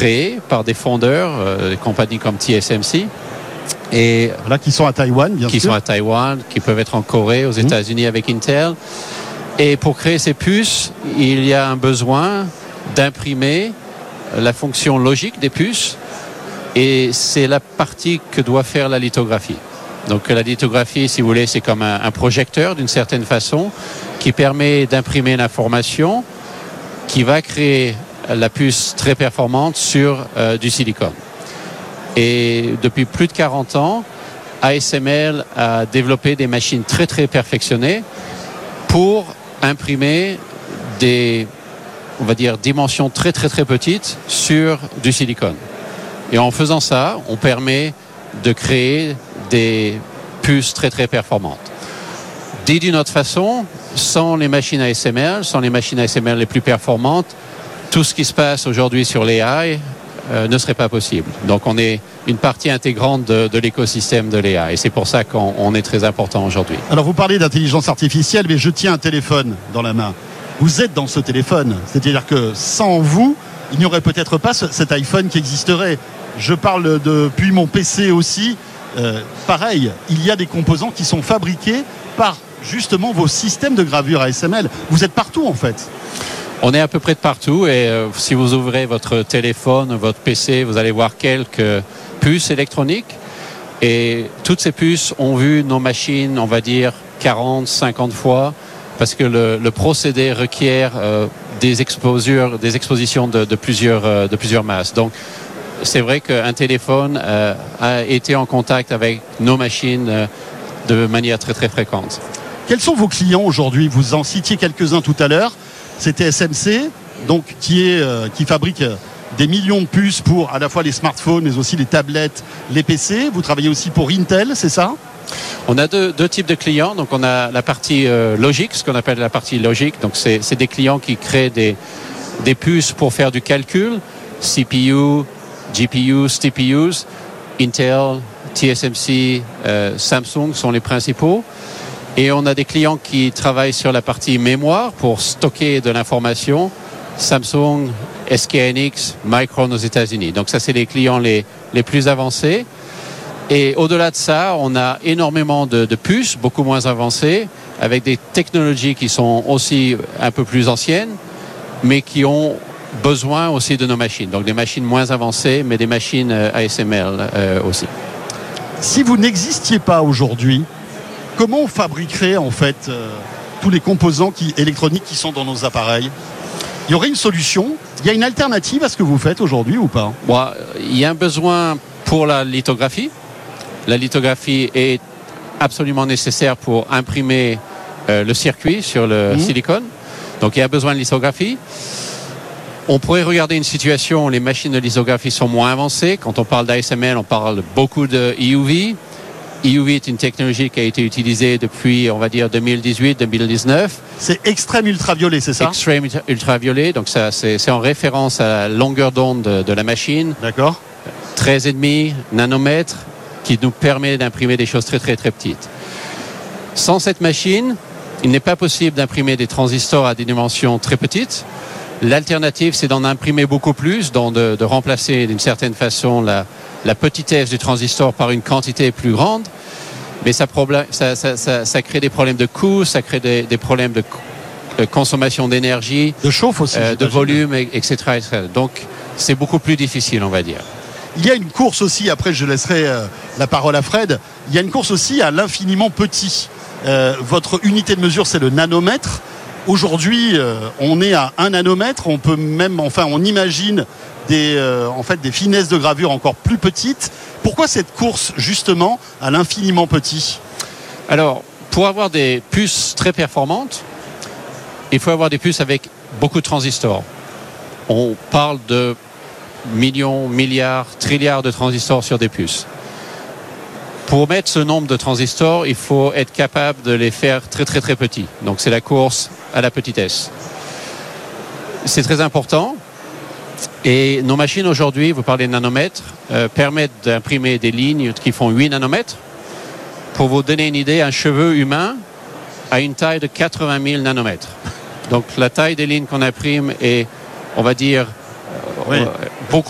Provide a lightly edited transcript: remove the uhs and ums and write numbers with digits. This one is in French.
créées par des fondeurs, des compagnies comme TSMC. Et là, qui sont à Taïwan, bien sûr. Qui sont à Taïwan, qui peuvent être en Corée, aux États-Unis avec Intel. Et pour créer ces puces, il y a un besoin d'imprimer la fonction logique des puces. Et c'est la partie que doit faire la lithographie. Donc la lithographie, si vous voulez, c'est comme un projecteur d'une certaine façon qui permet d'imprimer l'information qui va créer la puce très performante sur du silicone. Et depuis plus de 40 ans, ASML a développé des machines très très perfectionnées pour imprimer des, on va dire, dimensions très très très petites sur du silicone. Et en faisant ça, on permet de créer des puces très très performantes. Dit d'une autre façon, sans les machines ASML, sans les machines ASML les plus performantes, tout ce qui se passe aujourd'hui sur l'AI ne serait pas possible. Donc on est une partie intégrante de l'écosystème de l'AI et c'est pour ça qu'on est très important aujourd'hui. Alors vous parlez d'intelligence artificielle, mais je tiens un téléphone dans la main. Vous êtes dans ce téléphone, c'est-à-dire que sans vous, il n'y aurait peut-être pas cet iPhone qui existerait. Je parle depuis mon PC aussi. Pareil, il y a des composants qui sont fabriqués par justement vos systèmes de gravure ASML. Vous êtes partout en fait. On est à peu près de partout et si vous ouvrez votre téléphone, votre PC, vous allez voir quelques puces électroniques et toutes ces puces ont vu nos machines, on va dire 40, 50 fois parce que le procédé requiert des expositions de plusieurs masses. Donc c'est vrai qu'un téléphone a été en contact avec nos machines de manière très très fréquente. Quels sont vos clients aujourd'hui? Vous en citiez quelques-uns tout à l'heure. C'était SMC, donc qui fabrique des millions de puces pour à la fois les smartphones, mais aussi les tablettes, les PC. Vous travaillez aussi pour Intel, c'est ça? On a deux types de clients. Donc on a la partie logique, ce qu'on appelle la partie logique. Donc c'est des clients qui créent des puces pour faire du calcul, CPU, GPUs, TPUs, Intel, TSMC, Samsung sont les principaux. Et on a des clients qui travaillent sur la partie mémoire pour stocker de l'information, Samsung, SK hynix, Micron aux États-Unis. Donc ça, c'est les clients les plus avancés. Et au-delà de ça, on a énormément de puces, beaucoup moins avancées, avec des technologies qui sont aussi un peu plus anciennes, mais qui ont besoin aussi de nos machines. Donc des machines moins avancées, mais des machines ASML aussi. Si vous n'existiez pas aujourd'hui, comment on fabriquerait en fait tous les composants électroniques qui sont dans nos appareils? Il y aurait une solution? Il y a une alternative à ce que vous faites aujourd'hui ou pas? Bon, il y a un besoin pour la lithographie. La lithographie est absolument nécessaire pour imprimer le circuit sur le silicone. Donc il y a besoin de lithographie. On pourrait regarder une situation où les machines de lithographie sont moins avancées. Quand on parle d'ASML, on parle beaucoup de EUV. EUV est une technologie qui a été utilisée depuis, on va dire, 2018-2019. C'est extrême ultraviolet, c'est ça? Extrême ultraviolet, donc ça, c'est en référence à la longueur d'onde de la machine. D'accord. 13,5 nanomètres, qui nous permet d'imprimer des choses très très très petites. Sans cette machine, il n'est pas possible d'imprimer des transistors à des dimensions très petites. L'alternative, c'est d'en imprimer beaucoup plus, donc de remplacer d'une certaine façon la petitesse du transistor par une quantité plus grande. Mais ça crée des problèmes de coût, ça crée des problèmes de consommation d'énergie, de chauffe aussi, de volume, etc., etc. Donc c'est beaucoup plus difficile, on va dire. Il y a une course aussi, après je laisserai la parole à Fred, il y a une course aussi à l'infiniment petit. Votre unité de mesure, c'est le nanomètre. Aujourd'hui, on est à 1 nanomètre, on peut même, on imagine des finesses de gravure encore plus petites. Pourquoi cette course, justement, à l'infiniment petit? Alors, pour avoir des puces très performantes, il faut avoir des puces avec beaucoup de transistors. On parle de millions, milliards, trilliards de transistors sur des puces. Pour mettre ce nombre de transistors, il faut être capable de les faire très très très petits. Donc c'est la course à la petitesse. C'est très important. Et nos machines aujourd'hui, vous parlez de nanomètres, permettent d'imprimer des lignes qui font 8 nanomètres. Pour vous donner une idée, un cheveu humain a une taille de 80 000 nanomètres. Donc la taille des lignes qu'on imprime est, on va dire, beaucoup